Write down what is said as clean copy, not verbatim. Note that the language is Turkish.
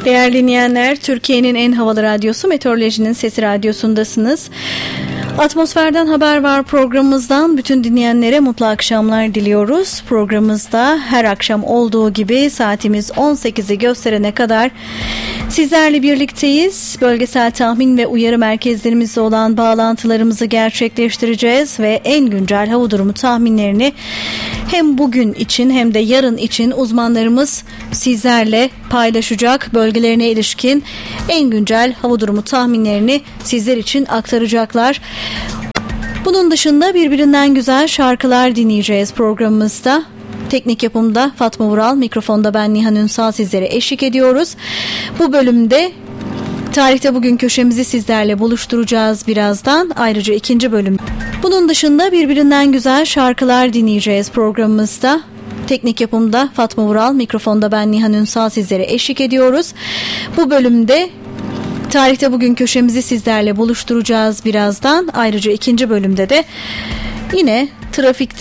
Değerli dinleyenler, Türkiye'nin en havalı radyosu Meteorolojinin Sesi Radyosu'ndasınız. Atmosferden Haber Var programımızdan bütün dinleyenlere mutlu akşamlar diliyoruz. Programımızda her akşam olduğu gibi saatimiz 18'i gösterene kadar sizlerle birlikteyiz. Bölgesel tahmin ve uyarı merkezlerimizle olan bağlantılarımızı gerçekleştireceğiz ve en güncel hava durumu tahminlerini hem bugün için hem de yarın için uzmanlarımız sizlerle paylaşacak. Bölgelerine ilişkin en güncel hava durumu tahminlerini sizler için aktaracaklar. Bunun dışında birbirinden güzel şarkılar dinleyeceğiz programımızda. Teknik yapımda Fatma Vural, mikrofonda ben Nihan Ünsal sizlere eşlik ediyoruz. Bu bölümde Tarihte Bugün köşemizi sizlerle buluşturacağız birazdan. Ayrıca ikinci bölüm. Bunun dışında birbirinden güzel şarkılar dinleyeceğiz programımızda. Teknik yapımda Fatma Vural, mikrofonda ben Nihan Ünsal sizlere eşlik ediyoruz. Bu bölümde Tarihte Bugün köşemizi sizlerle buluşturacağız birazdan. Ayrıca ikinci bölümde de yine trafikte